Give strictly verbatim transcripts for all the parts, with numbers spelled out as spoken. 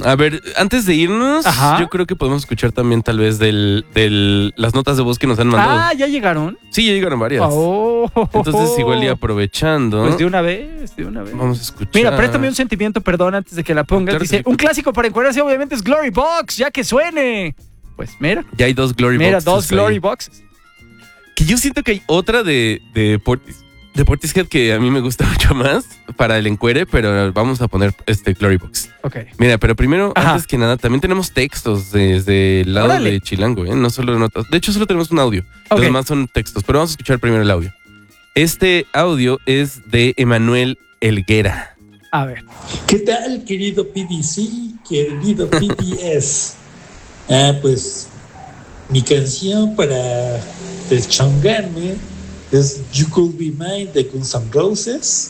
A ver, antes de irnos, Ajá. yo creo que podemos escuchar también tal vez del, del las notas de voz que nos han mandado. Ah, ¿ya llegaron? Sí, ya llegaron varias. Oh. Entonces, igual y aprovechando. Pues de una vez, de una vez. Vamos a escuchar. Mira, préstame un sentimiento, perdón, antes de que la pongas. Claro que Dice, sí. un clásico para encuadrarse obviamente es Glory Box, ya que suene. Pues mira, Ya hay dos Glory mira, Boxes dos Glory ahí. Boxes. Que yo siento que hay otra de, de, Portis, de Portishead que a mí me gusta mucho más para el encuere, pero vamos a poner este Glory Box. Ok. Mira, pero primero, Ajá. antes que nada, también tenemos textos desde el lado Órale. de Chilango, ¿eh? No solo notas. De hecho, solo tenemos un audio. Ok. Los demás son textos, pero vamos a escuchar primero el audio. Este audio es de Emanuel Helguera. A ver. ¿Qué tal, querido P D C, querido P D S? Ah, pues mi canción para deschongarme es You Could Be Mine de Guns N' Roses.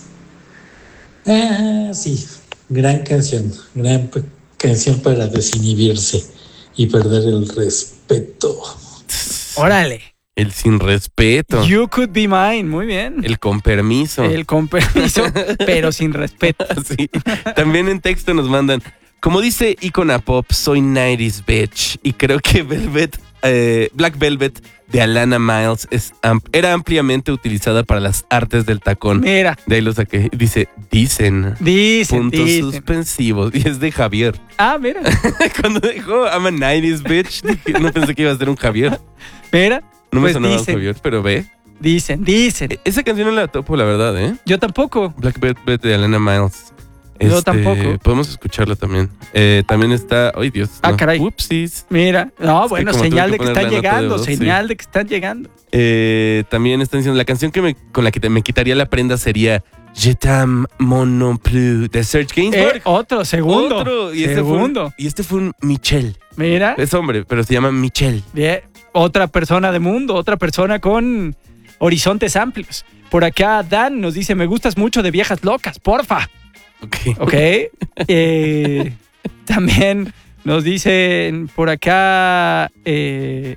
Ah, sí, gran canción, gran p- canción para desinhibirse y perder el respeto. Órale. El sin respeto. You could be mine, muy bien. El con permiso. El con permiso, pero sin respeto. Sí. También en texto nos mandan, como dice Icona Pop, soy nineties bitch. Y creo que Velvet, eh, Black Velvet de Alana Miles es amp- era ampliamente utilizada para las artes del tacón. Mira, De ahí lo saqué. Dice, dicen. dicen, Puntos dicen. suspensivos. Y es de Javier. Ah, mira, Cuando dijo I'm a nineties bitch, dije, no pensé que iba a ser un Javier. mira. No me Pues sonaba un dicen. Javier, pero ve. Dicen, dicen. E- Esa canción no la topo, la verdad, ¿eh? Yo tampoco. Black Velvet de Alana Miles. Yo tampoco. Podemos escucharla también. Eh, también está. ¡Ay, Dios! Ah, no. caray. Upsis. Mira. No, Es que bueno, como tuve señal que de que poner están la nota de llegando. voz, sí. Señal de que están llegando. Eh, también están diciendo la canción que me, con la que te- me quitaría la prenda sería Je t'aime mon non plus de Serge Gainsbourg. Eh, otro, segundo. Otro. Y este, segundo. Fue un, y este fue un Michel. Mira. Es hombre, pero se llama Michel. Bien. Otra persona de mundo, otra persona con horizontes amplios. Por acá Dan nos dice, me gustas mucho de Viejas Locas, porfa. Ok. Ok. Eh, también nos dicen por acá eh,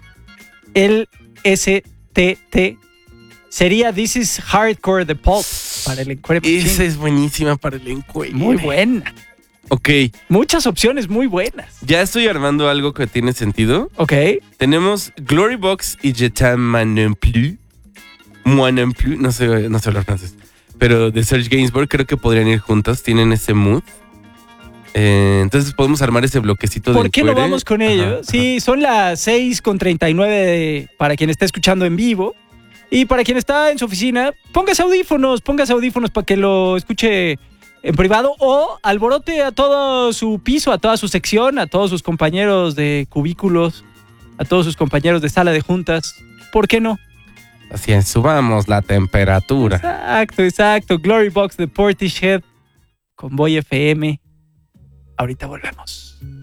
el S T T sería This is Hardcore de Pulp para el encuentro. Esa es buenísima para el encuentro. Muy buena. Ok. Muchas opciones muy buenas. Ya estoy armando algo que tiene sentido. Ok. Tenemos Glory Box y Je t'aime non plus. Moi non plus. No sé, no sé hablar francés. Pero de Serge Gainsbourg creo que podrían ir juntas. Tienen ese mood. Eh, entonces podemos armar ese bloquecito de ¿Por qué no encuere. vamos con Ajá, ello? ajá. Sí, son las seis con treinta y nueve de- para quien está escuchando en vivo. Y para quien está en su oficina, póngase audífonos, póngase audífonos para que lo escuche en privado o alborote a todo su piso, a toda su sección, a todos sus compañeros de cubículos, a todos sus compañeros de sala de juntas. ¿Por qué no? Así es, subamos la temperatura. Exacto, exacto. Glory Box de Portishead con Boy F M. Ahorita volvemos.